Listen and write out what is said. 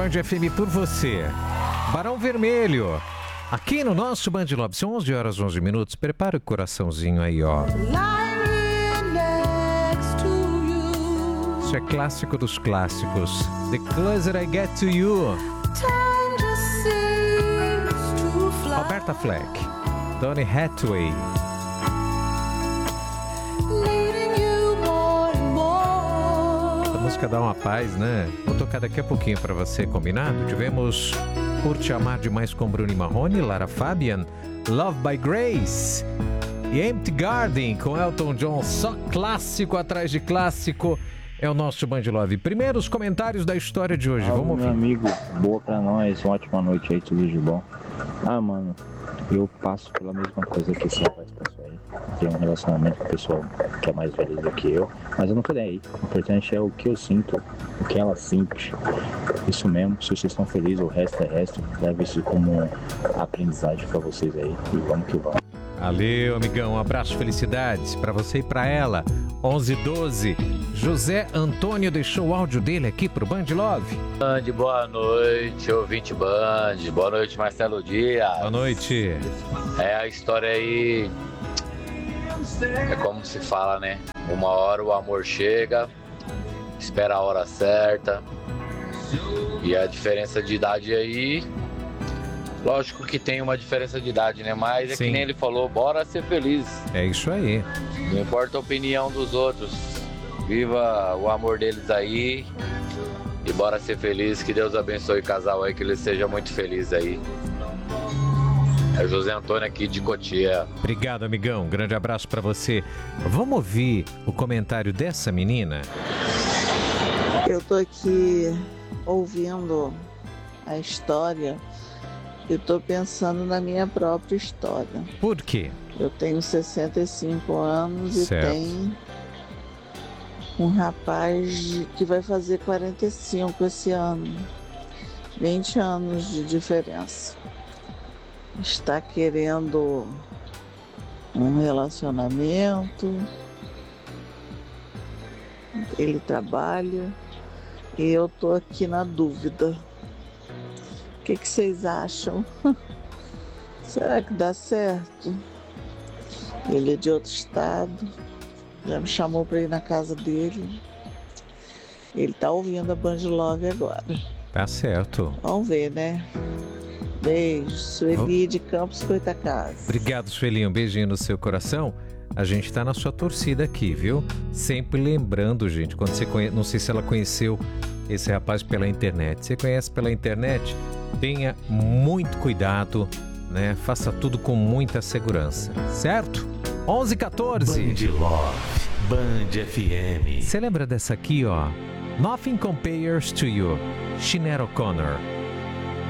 Band FM por você. Barão Vermelho. Aqui no nosso Band Love, são 11 horas 11 minutos. Prepara o coraçãozinho aí, ó. Isso é clássico dos clássicos. The Closer I Get to You. Roberta Fleck. Donny Hathaway. Essa música dá uma paz, né? Vou tocar daqui a pouquinho pra você, combinado? Tivemos Por Te Amar Demais com Bruno Marrone, Lara Fabian, Love by Grace e Empty Garden com Elton John. Só clássico atrás de clássico. É o nosso Band Love. Primeiros comentários da história de hoje. Vamos ouvir. Meu amigo, boa pra nós. Uma ótima noite aí, tudo de bom. Mano, eu passo pela mesma coisa que esse rapaz passou aí. Tem um relacionamento com o pessoal que é mais velho do que eu, mas eu não tô nem aí. O importante é o que eu sinto, o que ela sente. Isso mesmo, se vocês estão felizes, o resto é resto. Leve isso como aprendizagem pra vocês aí. E vamos que vamos. Valeu, amigão. Um abraço, felicidades pra você e pra ela. 11:12. José Antônio deixou o áudio dele aqui pro Band Love. Band, boa noite, ouvinte Band. Boa noite, Marcelo Dias. Boa noite. A história aí é como se fala, né? Uma hora o amor chega, espera a hora certa. E a diferença de idade aí, lógico que tem uma diferença de idade, né? Mas é Sim. Que nem ele falou, bora ser feliz. É isso aí. Não importa a opinião dos outros. Viva o amor deles aí. E bora ser feliz. Que Deus abençoe o casal aí, que ele seja muito feliz aí. É o José Antônio aqui de Cotia. Obrigado, amigão. Grande abraço pra você. Vamos ouvir o comentário dessa menina? Eu tô aqui ouvindo a história. Eu tô pensando na minha própria história. Por quê? Eu tenho 65 anos certo. E tenho um rapaz que vai fazer 45 esse ano. 20 anos de diferença. Está querendo um relacionamento. Ele trabalha. E eu tô aqui na dúvida. O que vocês acham? Será que dá certo? Ele é de outro estado. Já me chamou para ir na casa dele. Ele tá ouvindo a Band Love agora. Tá certo. Vamos ver, né? Beijo. Sueli de Campos Goytacazes. Obrigado, Sueli. Um beijinho no seu coração. A gente tá na sua torcida aqui, viu? Sempre lembrando, gente, quando você conhece... Não sei se ela conheceu esse rapaz pela internet. Você conhece pela internet? Tenha muito cuidado, né? Faça tudo com muita segurança, certo? 11:14. Band Love, Band FM. Você lembra dessa aqui, ó? Nothing Compares to You, Sinéad O'Connor.